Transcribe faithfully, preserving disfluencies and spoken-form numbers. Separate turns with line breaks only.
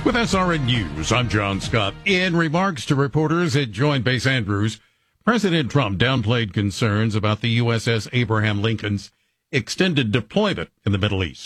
With S R N News, I'm John Scott. In remarks to reporters at Joint Base Andrews, President Trump downplayed concerns about the U S S Abraham Lincoln's extended deployment in the Middle East.